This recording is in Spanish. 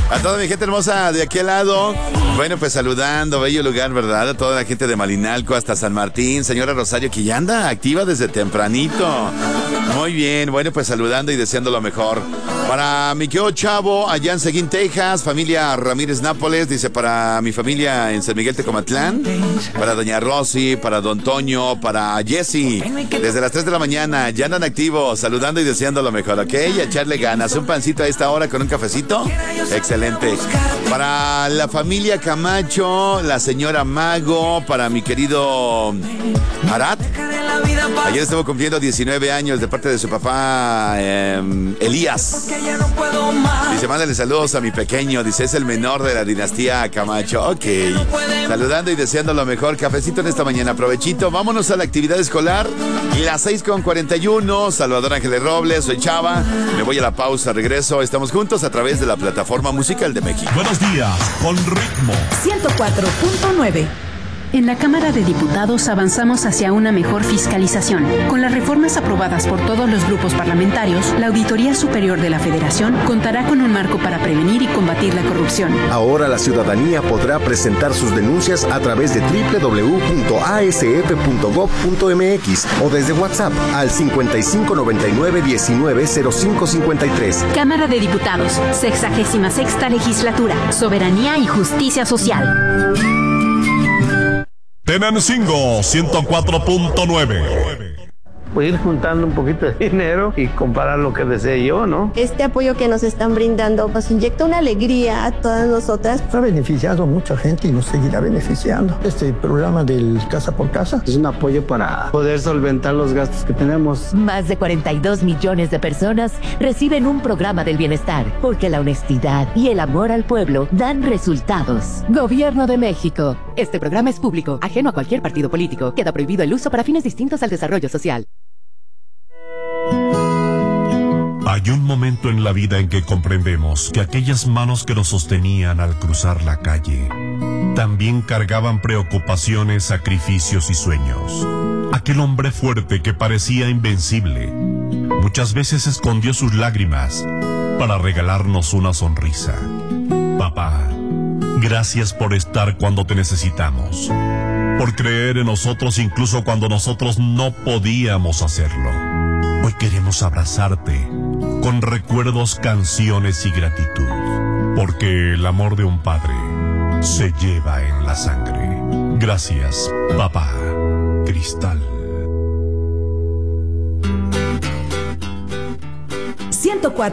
A toda mi gente hermosa de aquel lado. Bueno, pues saludando, bello lugar, ¿verdad? A toda la gente de Malinalco hasta San Martín. Señora Rosario, que ya anda activa desde tempranito. Muy bien, bueno, pues saludando y deseando lo mejor. Para mi querido Chavo, allá en Seguín, Texas. Familia Ramírez Nápoles, dice, para mi familia en San Miguel Tecomatlán. Para doña Rosy, para don Toño, para Jessy. Desde las 3 de la mañana, ya andan activos, saludando y deseando lo mejor, ¿ok? Y a echarle ganas. Un pancito a esta hora con un cafecito. Excelente. Para la familia Camacho, la señora Mago, para mi querido Arat. Ayer estuvo cumpliendo 19 años de parte de su papá, Elías. Dice, mándale saludos a mi pequeño. Dice, es el menor de la dinastía Camacho. Ok. Saludando y deseando lo mejor. Cafecito en esta mañana. Provechito. Vámonos a la actividad escolar. Las 6:41. Salvador Ángeles Robles. Soy Chava. Me voy a la pausa. Regreso. Estamos juntos a través de la Plataforma Musical de México. Buenos días. Con ritmo. 104.9. En la Cámara de Diputados avanzamos hacia una mejor fiscalización. Con las reformas aprobadas por todos los grupos parlamentarios, la Auditoría Superior de la Federación contará con un marco para prevenir y combatir la corrupción. Ahora la ciudadanía podrá presentar sus denuncias a través de www.asf.gov.mx o desde WhatsApp al 5599-190553. Cámara de Diputados, 66ª Legislatura, Soberanía y Justicia Social. Tenancingo 104.9. Pues ir juntando un poquito de dinero y comprar lo que desee yo, ¿no? Este apoyo que nos están brindando nos inyecta una alegría a todas nosotras. Ha beneficiado a mucha gente y nos seguirá beneficiando. Este programa del Casa por Casa es un apoyo para poder solventar los gastos que tenemos. Más de 42 millones de personas reciben un programa del bienestar, porque la honestidad y el amor al pueblo dan resultados. Gobierno de México. Este programa es público, ajeno a cualquier partido político. Queda prohibido el uso para fines distintos al desarrollo social. Hay un momento en la vida en que comprendemos que aquellas manos que nos sostenían al cruzar la calle también cargaban preocupaciones, sacrificios y sueños. Aquel hombre fuerte que parecía invencible muchas veces escondió sus lágrimas para regalarnos una sonrisa. Papá, gracias por estar cuando te necesitamos, por creer en nosotros incluso cuando nosotros no podíamos hacerlo. Hoy queremos abrazarte con recuerdos, canciones y gratitud, porque el amor de un padre se lleva en la sangre. Gracias, papá. Cristal. 104.